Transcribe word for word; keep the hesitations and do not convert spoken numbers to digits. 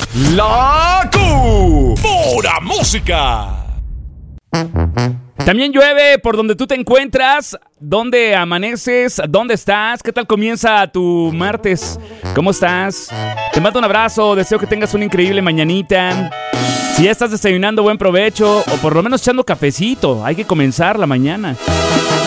La Q. Pura música. También llueve por donde tú te encuentras. ¿Dónde amaneces? ¿Dónde estás? ¿Qué tal comienza tu martes? ¿Cómo estás? Te mando un abrazo. Deseo que tengas una increíble mañanita. Si ya estás desayunando, buen provecho. O por lo menos echando cafecito. Hay que comenzar la mañana.